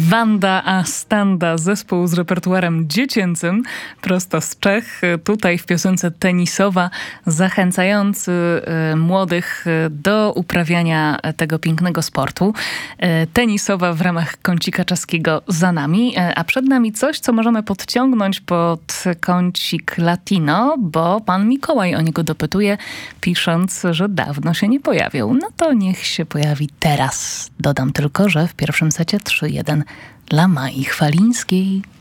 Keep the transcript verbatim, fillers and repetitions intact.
Wanda Astanda, zespół z repertuarem dziecięcym, prosto z Czech. Tutaj w piosence Tenisowa zachęcający młodych do uprawiania tego pięknego sportu. Tenisowa w ramach kącika czeskiego za nami, a przed nami coś, co możemy podciągnąć pod kącik latino, bo pan Mikołaj o niego dopytuje, pisząc, że dawno się nie pojawił. No to niech się pojawi teraz. Dodam tylko, że w pierwszym secie trzy jeden dla Mai Chwalińskiej.